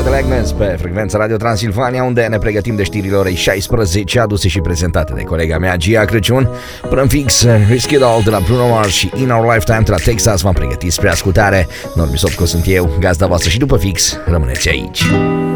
Michael Agnes pe frecvența Radio Transilvania, unde ne pregătim de știrile orei 16, aduse și prezentate de colega mea Gia Crăciun. Până în fix, Risk It All de la Bruno Mars și In Our Lifetime de la Texas v-am pregătit spre ascultare. Normi Sopco sunt eu, gazda voastră, și după fix rămâneți aici.